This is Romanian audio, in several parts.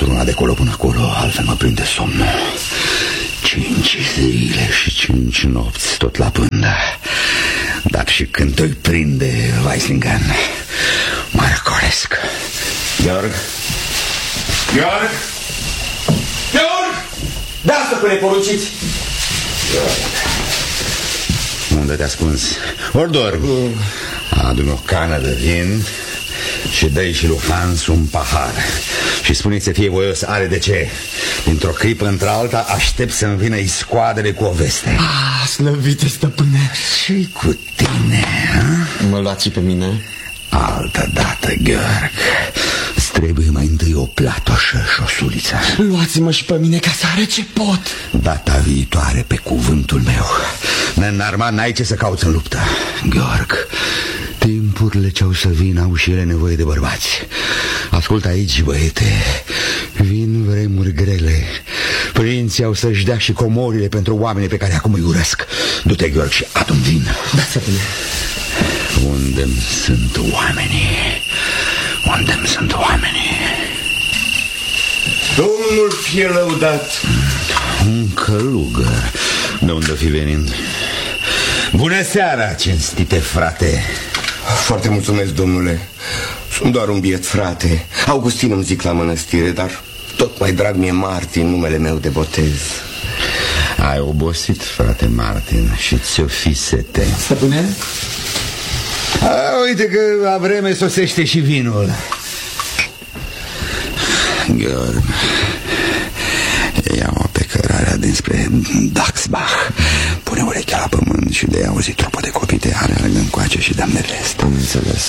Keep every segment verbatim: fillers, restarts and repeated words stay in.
într-una de acolo până acolo, altfel mă prinde somnul. Cinci zile și cinci nopți tot la pândă. Dar și când îi prinde Weislingen, mă răcoresc. Georg? Georg? Georg! Da, stăpâne, porunciți. Unde te-ai ascuns? Ori dormi? Mm. Adu-mi o cană de vin și dă-i și lui Hans un pahar. Și spune-i să fie voios, are de ce. Dintr-o clipă într-alta aștept să-mi vină iscoadele cu o veste. Ah, slăvite, stăpâne. Ce-i cu tine, ha? Mă luați și pe mine? Altă dată, Georg. Îți trebuie mai întâi o platoșă și o suliță. Luați-mă și pe mine ca să arăt ce pot. Data viitoare, pe cuvântul meu. Neînarmat, n-ai ce să cauți în luptă. Georg, timpurile ce au să vină au și ele nevoie de bărbați. Ascultă aici, băiete, vin vremuri grele. Prinții au să-și dea și comorile pentru oamenii pe care acum îi urăsc. Du-te, Georg, și adu-mi vin. Da, stăpâne. Unde-mi sunt oamenii? Unde-mi sunt oamenii? Domnul fie lăudat. Un călugăr. De unde fi venind? Bună seara, cinstite frate. Foarte mulțumesc, domnule. Sunt doar un biet frate. Augustin îmi zic la mănăstire, dar tot mai drag mi-e Martin, numele meu de botez. Ai obosit, frate Martin, și ți-o fi sete. Stăpâne? A, uite că la vreme sosește și vinul. Georg, ia-o pe cărarea dinspre Daxbach. Pune urechea la pământ și de auzi trupă de copii te alergă încoace și dăm de lest. Am înțeles.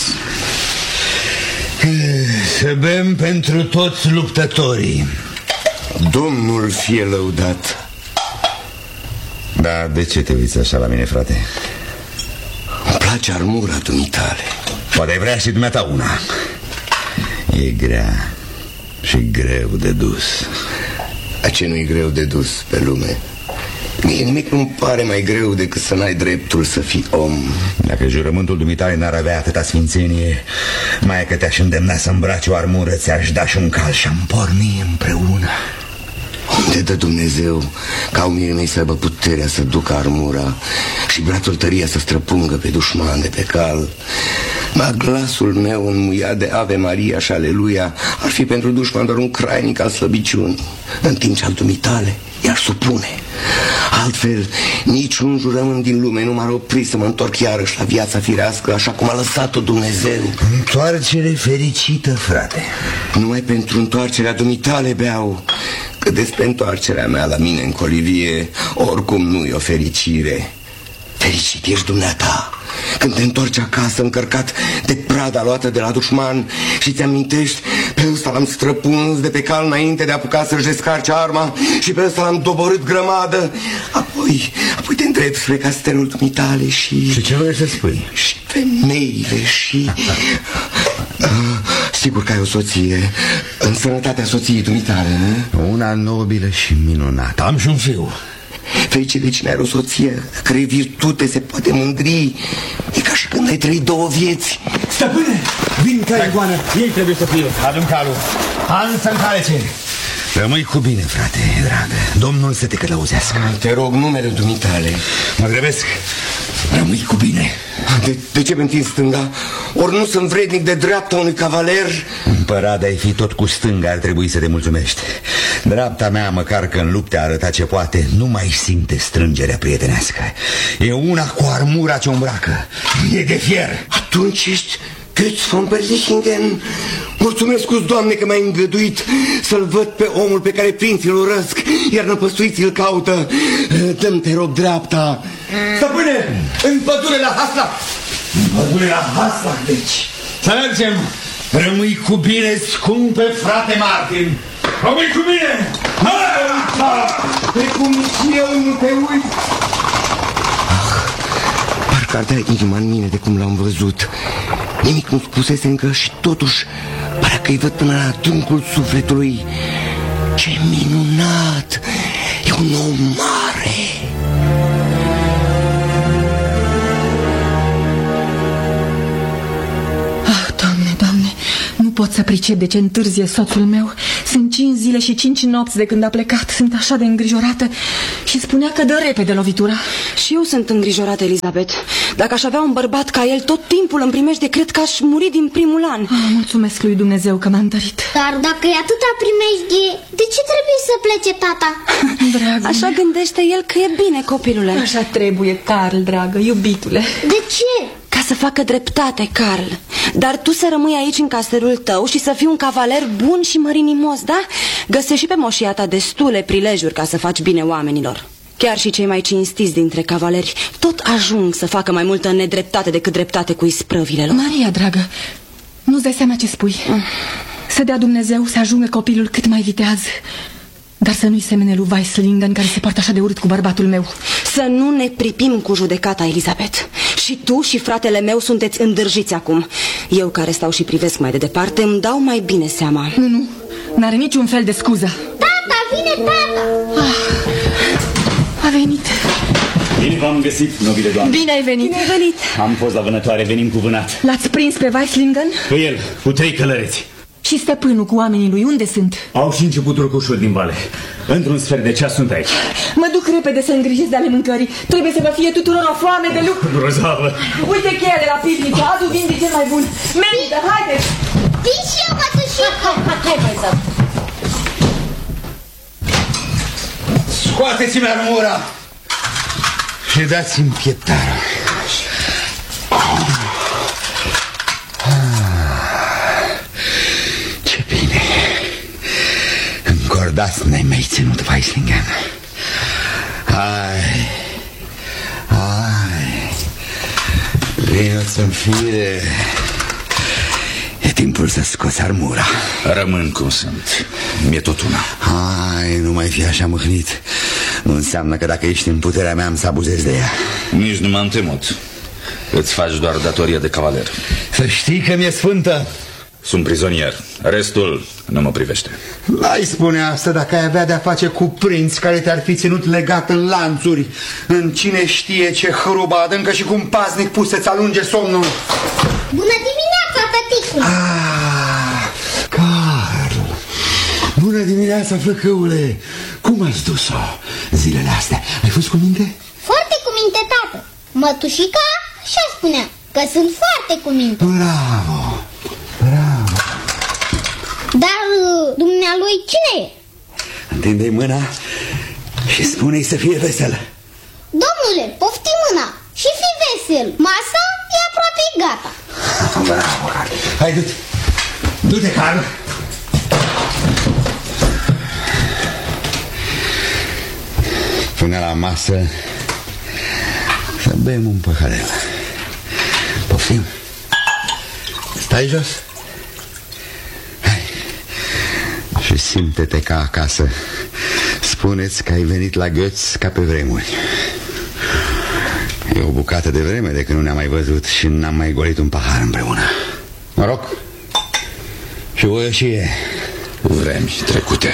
Să bem pentru toți luptătorii. Domnul fie lăudat. Da, de ce te uiți așa la mine, frate? Îmi place armura dumitale. Poate vrea și dumneata una. E grea și greu de dus. A ce nu-i greu de dus pe lume? Mie nimic nu-mi pare mai greu decât să n-ai dreptul să fii om. Dacă jurământul dumitale n-ar avea atâta sfințenie, mai că te-aș îndemna să îmbraci o armură, ți-aș da și un cal și-am porni împreună. Unde dă Dumnezeu ca unii mei să aibă puterea să ducă armura și brațul tăria să străpungă pe dușman de pe cal? Ma glasul meu înmuiat de Ave Maria și Aleluia ar fi pentru dușman doar un crainic al slăbiciunii, în timp ce al dumitale i-ar supune. Altfel, niciun jurământ din lume nu m-ar opri să mă întorc iarăși la viața firească, așa cum a lăsat-o Dumnezeu. Întoarcere fericită, frate. Numai pentru întoarcerea dumitale beau, că despre întoarcerea mea la mine în colivie oricum nu-i o fericire. Fericit ești dumneata când te întorci acasă încărcat de prada luată de la dușman și ți-amintești: pe ăsta l-am străpuns de pe cal înainte de a apuca să-și descarce arma și pe ăsta l-am doborât grămadă. Apoi, apoi te întrebi spre castelul dumitale și... Și ce vrei să spui? Și femeile și... Sigur că ai o soție, în sănătatea soției dumitale, ne? Una nobilă și minunată. Am și un fiu. Fericit de cine are o soție cărei virtute se poate mândri. E ca și când ai trăit două vieți. Stăpâne, vin ca iguană. Ei trebuie să fie. Adu-mi calul. Hans, încalece. Rămâi cu bine, frate, dragă. Domnul să te călăuzească. Te rog, numele dumitale. Mă grăbesc. Rămâi cu bine. De, de ce mi-ntind stânga? Ori nu sunt vrednic de dreapta unui cavaler? Împărat de-ai fi tot cu stânga, ar trebui să te mulțumești. Dreapta mea, măcar că în lupte a arătat ce poate, nu mai simte strângerea prietenească. E una cu armura ce îmbracă. E de fier. Atunci ești Götz von Berlichingen. Mulțumesc, Doamne, că m-ai îngăduit să-l văd pe omul pe care prinții îl urăsc, iar năpăstuiții îl caută. Dă-mi, te rog, dreapta. Stăpâne, în pădure la Haslach. În pădure la Haslach, deci. Să mergem. Rămâi cu bine, scumpe frate Martin. Rămâi cu bine. Pe cum nici eu nu te uit. Ah, parcă ardea inima în mine de cum l-am văzut. Nimic nu spusese încă și totuși părea că-i văd până la adâncul sufletului. Ce minunat! E un om mare! Ah, Doamne, Doamne, nu pot să pricep de ce întârzie soțul meu. Sunt cinci zile și cinci nopți de când a plecat. Sunt așa de îngrijorată. Și spunea că dă repede lovitura. Și eu sunt îngrijorată, Elizabeth. Dacă aș avea un bărbat ca el, tot timpul îmi primește, cred că aș muri din primul an. ah, Mulțumesc lui Dumnezeu că m-a întărit. Dar dacă e atâta primejdie, de ce trebuie să plece tata? Dragă, Așa gândește el că e bine, copilule. așa trebuie, Carl, dragă, iubitule. De ce? Ca să facă dreptate, Carl. Dar tu să rămâi aici în castelul tău și să fii un cavaler bun și mărinimos, da? Găsești și pe moșia ta destule prilejuri ca să faci bine oamenilor. Chiar și cei mai cinstiți dintre cavaleri tot ajung să facă mai multă nedreptate decât dreptate cu isprăvile lor. Maria, dragă, nu-ți dai seama ce spui? mm. Să dea Dumnezeu să ajungă copilul cât mai viteaz. Dar să nu-i semene lui Weislingen, care se poartă așa de urât cu bărbatul meu. Să nu ne pripim cu judecata, Elizabeth. Și tu și fratele meu sunteți îndârjiți acum. Eu, care stau și privesc mai de departe, îmi dau mai bine seama. Nu, nu, n-are niciun fel de scuză. Tata, vine tata! ah, A venit. Bine v-am găsit, nobile doamne. Bine ai venit. Bine ai venit. Am fost la vânătoare, venim cu vânat. L-ați prins pe Weislingen? Pe el, cu trei călăreți. Și stăpânul cu oamenii lui, unde sunt? Au și început urcușuri din vale. Într-un sfert de ceas sunt aici. Mă duc repede să îngrijesc de ale mâncării. Trebuie să vă fie tuturor o foame de lucru. Grozavă. Uite cheia de la pivniță, adu vin de cel mai bun. Merită, haideți! Vin și eu, mătușică! Scoateți-mi armura și dați-mi pieptarul. Ce bine. Încordați-ne mi-ai ținut, Weislingen. Hai, hai, vino-ți-mi fire. E timpul să scoți armura. Rămân cum sunt. Mi-e tot una. Hai, nu mai fi așa mâhnit. Nu înseamnă că dacă ești în puterea mea am să abuzez de ea. Nici nu m-am temut. Îți faci doar datoria de cavaler. Să știi că mi-e sfântă. Sunt prizonier. Restul nu mă privește. N-ai spune asta dacă ai avea de-a face cu prinți care te-ar fi ținut legat în lanțuri, în cine știe ce hruba adâncă și cu un paznic pus să-ți alunge somnul. Bună dimineața, tăticule! Ah, Carl! Bună dimineața, flăcăule! Cum ați dus-o zilele astea? Ai fost cu minte? Foarte cu minte, tată. Mătușica așa spunea, că sunt foarte cu minte. Bravo! Bravo! Dar dumnealui cine e? Întinde-i mâna și spune-i să fie vesel. Domnule, pofti mâna și fi vesel. Masa e aproape gata. Bravo, Carl! Hai, du-te! Du-te, Carl! Pune la masă să bem un păhărel. Poftim? Stai jos. Hai. Și simte-te ca acasă. Spuneți că ai venit la Götz ca pe vremuri. E o bucată de vreme de când nu ne-am mai văzut și n-am mai golit un pahar împreună. Mă rog. Și voi și e. Vremi trecute.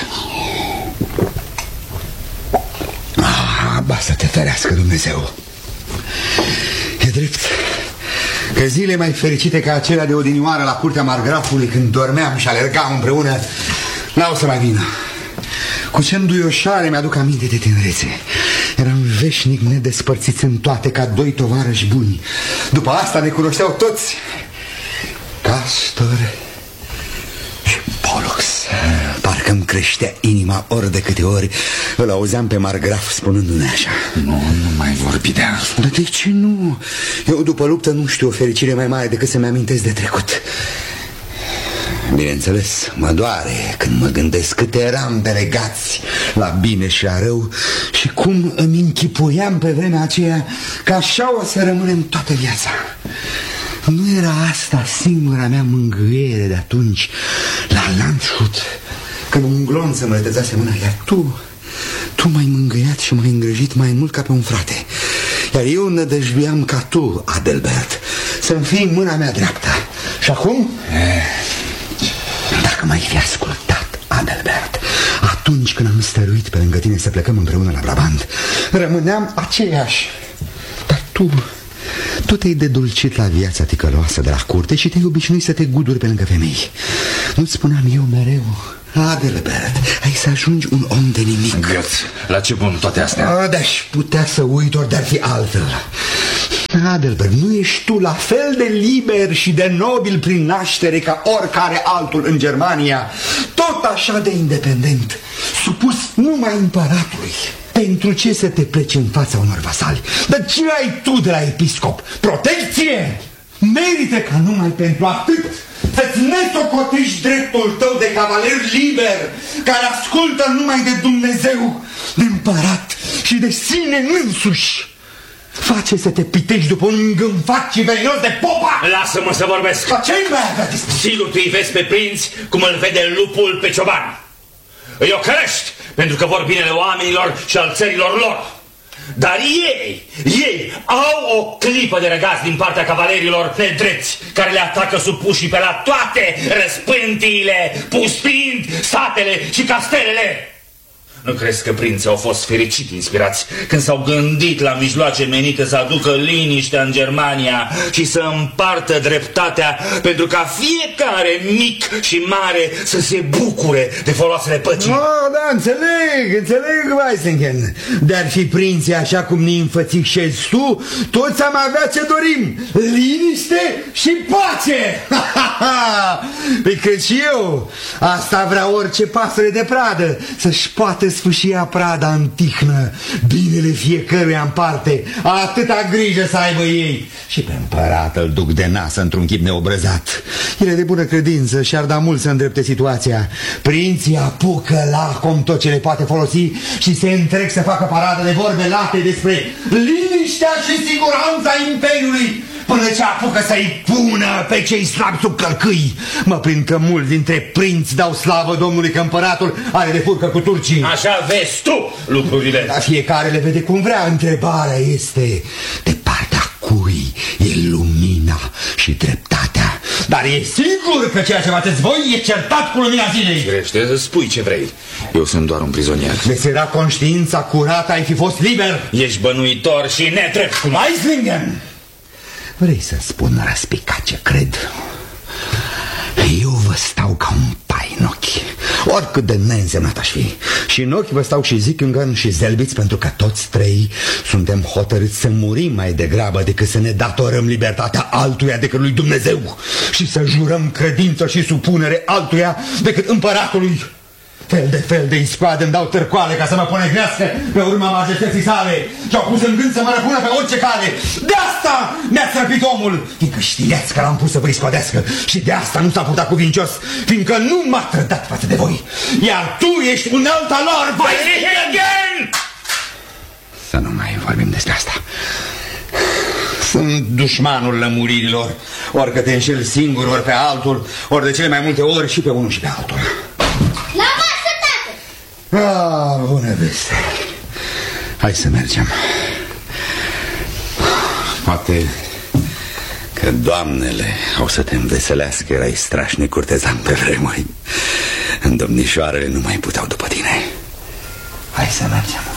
Ah, ba să te ferească Dumnezeu. E drept că zile mai fericite ca acelea de odinioară la curtea margrafului, când dormeam și alergam împreună, n-au să mai vină. Cu ce înduioșare mi-aduc aminte de tinerețe. Eram veșnic nedespărțiți în toate, ca doi tovarăși buni. După asta ne cunoșteau toți. Castor și Pollux. Parcă îmi creștea inima ori de câte ori îl auzeam pe margraf spunându-ne așa. Nu, nu mai vorbi de asta. Dar de ce nu? Eu după luptă nu știu o fericire mai mare decât să-mi amintesc de trecut. Bineînțeles, mă doare când mă gândesc cât eram delegați la bine și la rău și cum îmi închipuiam pe vremea aceea că așa o să rămânem toată viața. Nu era asta singura mea mângâiere de atunci la Landshut, când un glonț îmi rătățase mâna, iar tu, tu m-ai mângâiat și m-ai îngrijit mai mult ca pe un frate. Iar eu nădăjduiam ca tu, Adelbert, să-mi fii mâna mea dreaptă. Și acum? Dacă m-ai fi ascultat, Adelbert, atunci când am stăruit pe lângă tine să plecăm împreună la Brabant, rămâneam aceiași. Dar tu, tu te-ai dedulcit la viața ticăloasă de la curte și te-ai obișnuit să te guduri pe lângă femei. Nu-ți spuneam eu mereu? Adelbert, ai să ajungi un om de nimic. Gheț, la ce bun toate astea? De-aș putea să uit, ori de-ar fi altfel. Adelbert, nu ești tu la fel de liber și de nobil prin naștere ca oricare altul în Germania, tot așa de independent, supus numai împăratului. Pentru ce să te pleci în fața unor vasali? Dar ce ai tu de la episcop? Protecție? Merită ca numai pentru atât să-ți nesocotești dreptul tău de cavaler liber, care ascultă numai de Dumnezeu, de împărat și de sine însuși. Face să te pitești după un îngânfat și veninos de popa! Lasă-mă să vorbesc! La ce-i mai avea de spus? Sigur tu îi vezi pe prinți cum îl vede lupul pe cioban. Îi ocărești pentru că vor binele oamenilor și al țărilor lor. Dar ei, ei au o clipă de răgaz din partea cavalerilor nedrepți care le atacă supușii pe la toate răspântiile, pustind satele și castelele. Nu crezi că prinții au fost fericit inspirați când s-au gândit la mijloace menite să aducă liniștea în Germania și să împartă dreptatea pentru ca fiecare mic și mare să se bucure de foloasele păcii? Oh, da, înțeleg, înțeleg, Weissingen. De-ar fi prinții așa cum ne înfățișezi tu, toți am avea ce dorim: liniște și pace. Pe cât și eu. Asta vrea orice pasăre de pradă, să-și poată sfâșia prada în tihnă, binele fiecăruia în parte, atâta grijă să aibă ei. Și pe împărat îl duc de nas într-un chip neobrăzat. El e de bună credință și ar da mult să îndrepte situația. Prinții apucă lacom tot ce le poate folosi și se întreg să facă paradă de vorbe late despre liniștea și siguranța Imperiului, până ce apucă să-i pună pe cei slabi sub călcâi. Mă prind că mulți dintre prinți dau slavă Domnului că împăratul are de furcă cu turcii. Așa vezi tu lucrurile. Dar fiecare le vede cum vrea. Întrebarea este de partea cui e lumina și dreptatea. Dar e sigur că ceea ce faceți voi e certat cu lumina zilei. Crește să spui ce vrei. Eu sunt doar un prizonier. Veți era conștiința curată, ai fi fost liber. Ești bănuitor și nedrept cu mai. Weissingen! Vrei să spun răspicat ce cred? Eu vă stau ca un pai în ochi, oricât de neînsemnat aș fi. Și în ochi vă stau și Zickingen și Selbitz, pentru că toți trei suntem hotărâți să murim mai degrabă decât să ne datorăm libertatea altuia decât lui Dumnezeu și să jurăm credință și supunere altuia decât împăratului. Fel de fel de iscoade îmi dau târcoale ca să mă ponegnească pe urma majestății sale și-au pus în gând să mă răpună pe orice cale. De asta mi-ați răpit omul, fiindcă știați că l-am pus să vă iscodească, și de asta nu s-a purtat cuvincios, fiindcă nu m-a trădat față de voi. Iar tu ești unealta lor. Weissingen! Să nu mai vorbim despre asta. Sunt dușmanul lămuririlor, ori că te înșel singur, ori pe altul, ori de cele mai multe ori și pe unul și pe altul. La masă, tată! Ah, bună veste. Hai să mergem. Poate că doamnele o să te înveselească. Erai strașnic curtezan pe vremuri. Domnișoarele nu mai puteau după tine. Hai să mergem.